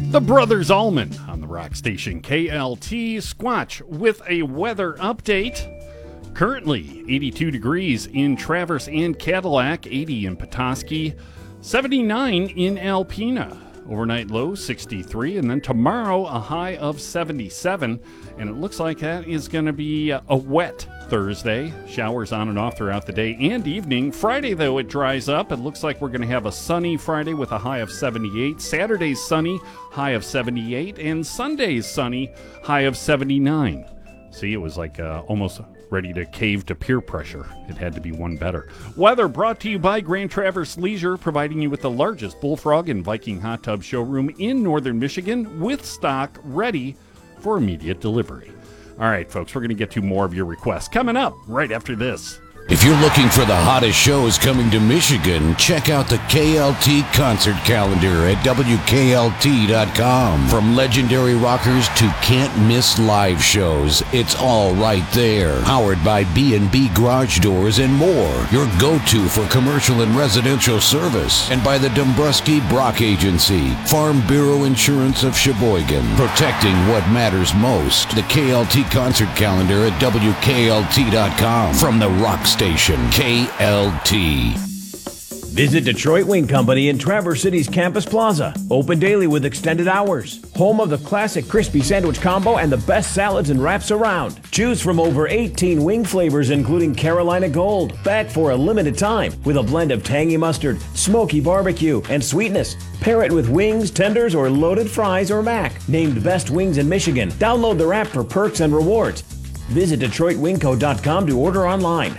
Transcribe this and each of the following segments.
The Brothers Allman on the rock station KLT. Squatch with a weather update. Currently 82 degrees in Traverse and Cadillac, 80 in Petoskey, 79 in Alpena. Overnight low 63, and then tomorrow a high of 77. And it looks like that is going to be a wet Thursday. Showers on and off throughout the day and evening. Friday, though, it dries up. It looks like we're going to have a sunny Friday with a high of 78. Saturday's sunny, high of 78. And Sunday's sunny, high of 79. See, it was like almost ready to cave to peer pressure. It had to be one better. Weather brought to you by Grand Traverse Leisure, providing you with the largest Bullfrog and Viking hot tub showroom in northern Michigan with stock ready for immediate delivery. All right, folks, we're going to get to more of your requests coming up right after this. If you're looking for the hottest shows coming to Michigan, check out the KLT concert calendar at WKLT.com. From legendary rockers to can't-miss live shows, it's all right there. Powered by B&B Garage Doors and more, your go-to for commercial and residential service. And by the Dombrowski Brock Agency, Farm Bureau Insurance of Sheboygan. Protecting what matters most. The KLT concert calendar at WKLT.com. From the rock station KLT. Visit Detroit Wing Company in Traverse City's Campus Plaza. Open daily with extended hours. Home of the classic crispy sandwich combo and the best salads and wraps around. Choose from over 18 wing flavors including Carolina Gold. Back for a limited time with a blend of tangy mustard, smoky barbecue, and sweetness. Pair it with wings, tenders, or loaded fries or mac. Named Best Wings in Michigan. Download the app for perks and rewards. Visit DetroitWingCo.com to order online.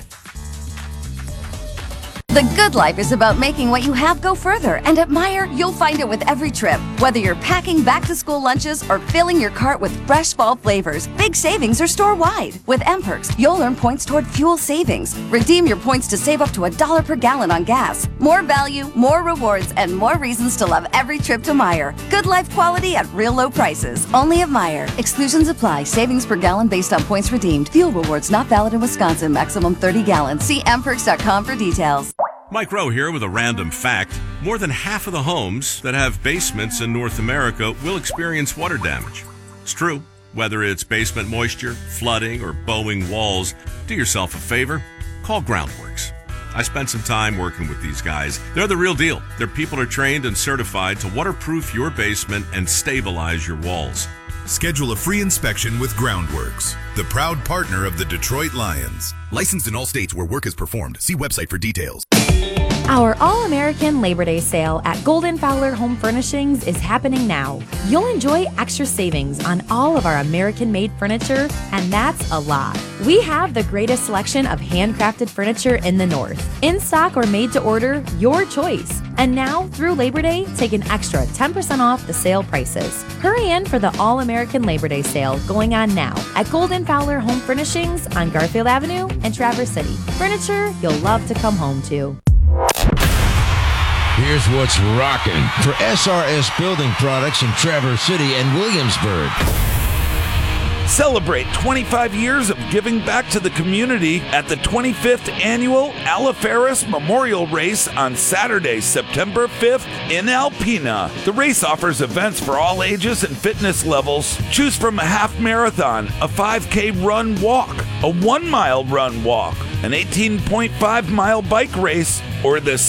The Good Life is about making what you have go further, and at Meijer, you'll find it with every trip. Whether you're packing back-to-school lunches or filling your cart with fresh fall flavors, big savings are store-wide. With M-Perks, you'll earn points toward fuel savings. Redeem your points to save up to $1 per gallon on gas. More value, more rewards, and more reasons to love every trip to Meijer. Good Life quality at real low prices. Only at Meijer. Exclusions apply. Savings per gallon based on points redeemed. Fuel rewards not valid in Wisconsin. Maximum 30 gallons. See mperks.com for details. Mike Rowe here with a random fact. More than half of the homes that have basements in North America will experience water damage. It's true. Whether it's basement moisture, flooding, or bowing walls, do yourself a favor. Call Groundworks. I spent some time working with these guys. They're the real deal. Their people are trained and certified to waterproof your basement and stabilize your walls. Schedule a free inspection with Groundworks, the proud partner of the Detroit Lions. Licensed in all states where work is performed. See website for details. Our All-American Labor Day sale at Golden Fowler Home Furnishings is happening now. You'll enjoy extra savings on all of our American-made furniture, and that's a lot. We have the greatest selection of handcrafted furniture in the North. In stock or made to order, your choice. And now, through Labor Day, take an extra 10% off the sale prices. Hurry in for the All-American Labor Day sale going on now at Golden Fowler Home Furnishings on Garfield Avenue in Traverse City. Furniture you'll love to come home to. Here's what's rocking for SRS Building Products in Traverse City and Williamsburg. Celebrate 25 years of giving back to the community at the 25th Annual Alaferis Memorial Race on Saturday, September 5th in Alpena. The race offers events for all ages and fitness levels. Choose from a half marathon, a 5K run-walk, a 1-mile run-walk, an 18.5-mile bike race, or the